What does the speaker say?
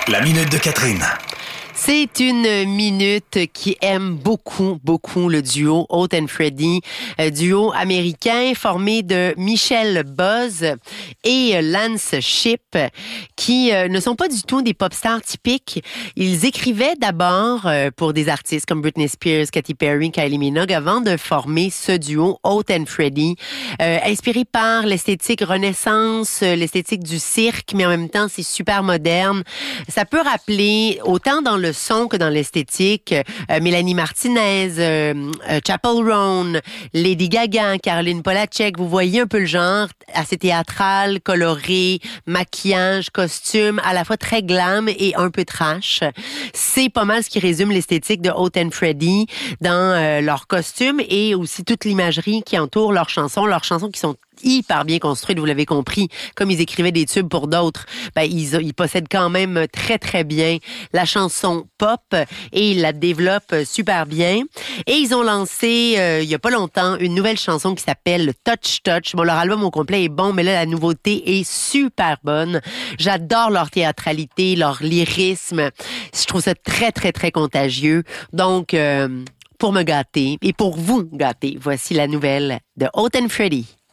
La minute de Catherine. C'est une minute qui aime beaucoup, beaucoup le duo Oates and Freddy, duo américain formé de Michelle Buzz et Lance Shipp, qui ne sont pas du tout des pop stars typiques. Ils écrivaient d'abord pour des artistes comme Britney Spears, Katy Perry, Kylie Minogue avant de former ce duo Oates and Freddy, inspiré par l'esthétique Renaissance, l'esthétique du cirque, mais en même temps c'est super moderne. Ça peut rappeler autant dans le son que dans l'esthétique, Mélanie Martinez, Chappell Roan, Lady Gaga, Caroline Polachek, vous voyez un peu le genre, assez théâtral, coloré, maquillage, costume, à la fois très glam et un peu trash. C'est pas mal ce qui résume l'esthétique de Oates and Freddy dans leurs costumes et aussi toute l'imagerie qui entoure leurs chansons qui sont hyper bien construites, vous l'avez compris. Comme ils écrivaient des tubes pour d'autres, ils possèdent quand même très, très bien la chanson pop et ils la développent super bien. Et ils ont lancé, il y a pas longtemps, une nouvelle chanson qui s'appelle Touch Touch. Bon, leur album au complet est bon, mais là, la nouveauté est super bonne. J'adore leur théâtralité, leur lyrisme. Je trouve ça très, très, très contagieux. Donc, pour me gâter et pour vous gâter, voici la nouvelle de Oates and Freddy.